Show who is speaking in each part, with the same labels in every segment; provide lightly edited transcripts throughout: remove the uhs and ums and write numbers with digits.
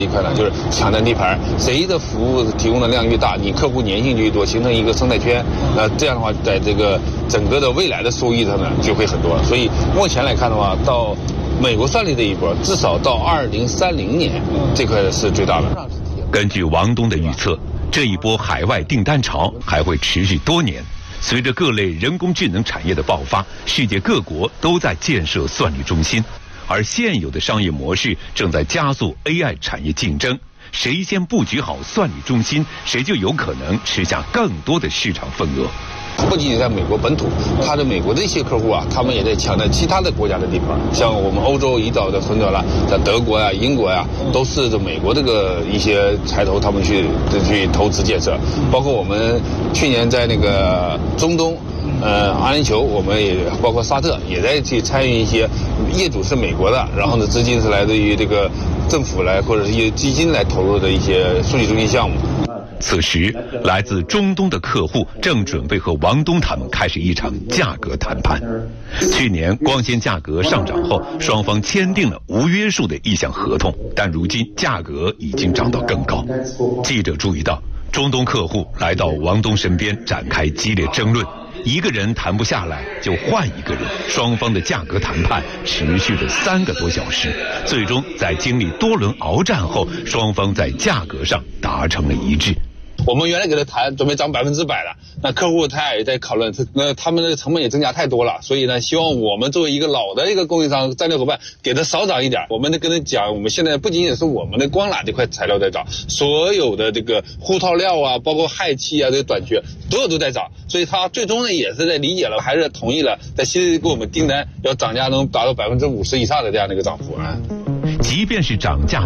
Speaker 1: 一块呢，就是抢占地盘，谁的服务提供的量越大，你客户粘性就越多，形成一个生态圈。这样的话，在这个整个的未来的收益上呢，就会很多。所以目前来看的话，到美国算力这一波，至少到2030年，这块是最大的。
Speaker 2: 根据王东的预测，这一波海外订单潮还会持续多年。随着各类人工智能产业的爆发，世界各国都在建设算力中心。而现有的商业模式正在加速 AI 产业竞争，谁先布局好算力中心，谁就有可能吃下更多的市场份额。
Speaker 1: 不仅仅在美国本土，他的美国的一些客户啊，他们也在抢占其他的国家的地盘，像我们欧洲一早的很早了，在德国呀、英国呀，都是美国这个一些财头他们去投资建设，包括我们去年在那个中东。阿联酋，我们也包括沙特也在去参与一些，业主是美国的，然后呢，资金是来自于这个政府来或者是一些基金来投入的一些数据中心项目。
Speaker 2: 此时，来自中东的客户正准备和王东他们开始一场价格谈判。去年光纤价格上涨后，双方签订了无约束的意向合同，但如今价格已经涨到更高。记者注意到，中东客户来到王东身边展开激烈争论。一个人谈不下来就换一个人，双方的价格谈判持续了3个多小时，最终在经历多轮鏖战后，双方在价格上达成了一致。
Speaker 1: 我们原来给他谈准备涨100%的，那客户他也在讨论，那他们的成本也增加太多了，所以呢，希望我们作为一个老的一个供应商战略伙伴，给他少涨一点。我们跟他讲，我们现在不仅仅是我们的光缆这块材料在涨，所有的这个护套料啊，包括氦气啊，这个短缺，所有都在涨。所以他最终呢也是在理解了，还是同意了，在新给我们订单要涨价能达到50%以上的这样的一个涨幅啊。
Speaker 2: 即便是涨价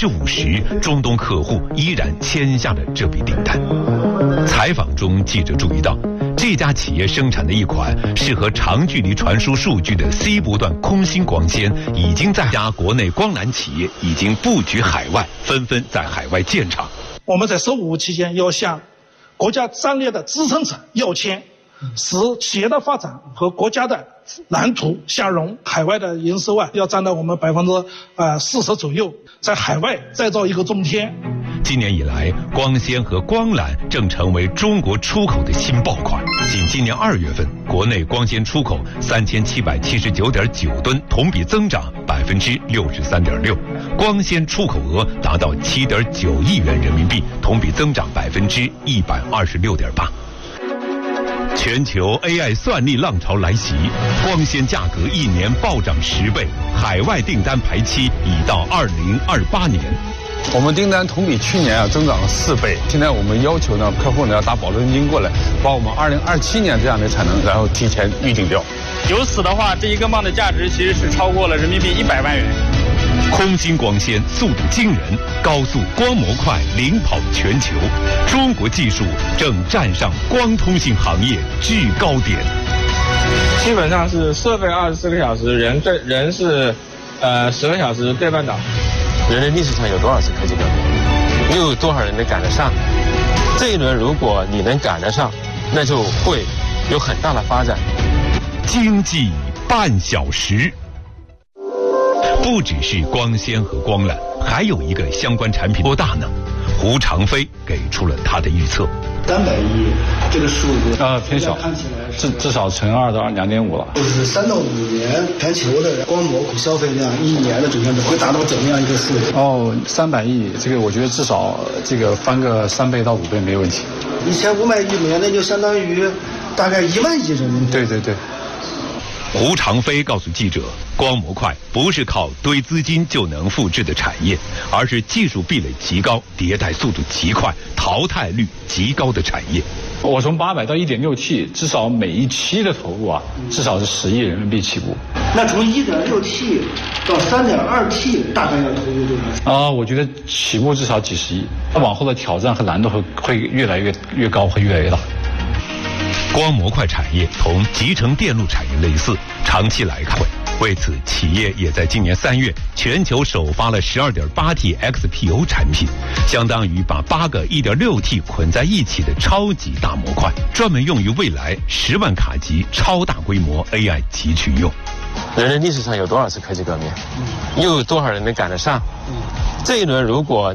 Speaker 2: 50%，中东客户依然签下了这笔订单。采访中，记者注意到，这家企业生产的一款适合长距离传输数据的 C 波段空心光纤，已经在家国内光缆企业已经布局海外，纷纷在海外建厂。
Speaker 3: 我们在“十五”期间要向国家战略的支撑者要签，使企业的发展和国家的蓝图相融。海外的营收要占到我们40%左右，在海外再造一个中天。
Speaker 2: 今年以来，光纤和光缆正成为中国出口的新爆款。仅今年2月份，国内光纤出口3779.9吨，同比增长63.6%，光纤出口额达到7.9亿元人民币，同比增长126.8%。全球 AI 算力浪潮来袭，光纤价格1年暴涨10倍，海外订单排期已到2028年。
Speaker 1: 我们订单同比去年增长了4倍。现在我们要求呢，客户呢要打保证金过来，把我们2027年这样的产能，然后提前预定掉。
Speaker 4: 由此的话，这1根棒的价值其实是超过了人民币100万元。
Speaker 2: 空心光纤速度惊人，高速光模块领跑全球，中国技术正站上光通信行业制高点。
Speaker 5: 基本上是设备24个小时，人是10个小时对半岛。
Speaker 6: 人类历史上有多少次科技革命，又有多少人能赶得上？这一轮如果你能赶得上，那就会有很大的发展。
Speaker 2: 经济半小时。不只是光纤和光缆，还有一个相关产品多大呢？胡长飞给出了他的预测。
Speaker 7: 300亿这个数字
Speaker 8: 偏小，
Speaker 7: 看起来
Speaker 8: 至少乘2到2.5了。
Speaker 7: 就是3到5年全球的光模消费量1年的整体会达到怎么样一个数字
Speaker 8: ？300亿，这个我觉得至少这个翻个3倍到5倍没问题。
Speaker 7: 1500亿美元，那就相当于大概1万亿人民币。
Speaker 8: 对对对。
Speaker 2: 胡长飞告诉记者，光模块不是靠堆资金就能复制的产业，而是技术壁垒极高、迭代速度极快、淘汰率极高的产业。
Speaker 8: 我从800到 1.6T， 至少每一期的投入至少是10亿人民币起步。
Speaker 7: 那从 1.6T 到 3.2T 大概要投入多少？
Speaker 8: 我觉得起步至少几十亿，往后的挑战和难度会越来越高，会越来越大。
Speaker 2: 光模块产业同集成电路产业类似，长期来看，为此企业也在今年3月全球首发了 12.8T XPO 产品，相当于把8个 1.6T 捆在一起的超级大模块，专门用于未来10万卡级超大规模 AI 集群用。
Speaker 6: 人类历史上有多少次科技革命，又有多少人能赶得上？ 这一轮如果